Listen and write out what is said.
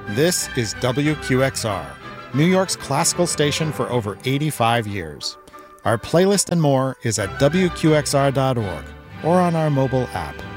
This is WQXR, New York's classical station for over 85 years. Our playlist and more is at WQXR.org or on our mobile app.